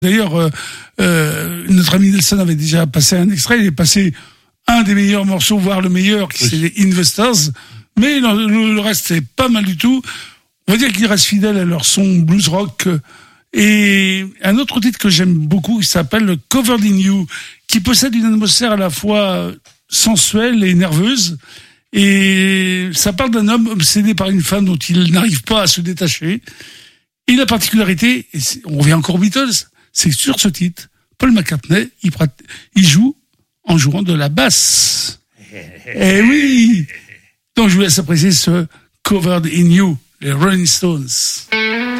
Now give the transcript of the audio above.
D'ailleurs, notre ami Nelson avait déjà passé un extrait. Il est passé un des meilleurs morceaux, voire le meilleur, qui c'est les Investors. Mais le reste, c'est pas mal du tout. On va dire qu'ils restent fidèles à leur son blues rock. Et un autre titre que j'aime beaucoup, qui s'appelle Covered in You, qui possède une atmosphère à la fois sensuelle et nerveuse. Et ça parle d'un homme obsédé par une femme dont il n'arrive pas à se détacher. Et la particularité, et on revient encore aux Beatles, c'est que sur ce titre, Paul McCartney, il joue en jouant de la basse. Eh oui! Donc je vous laisse apprécier ce Covered in You, les Rolling Stones.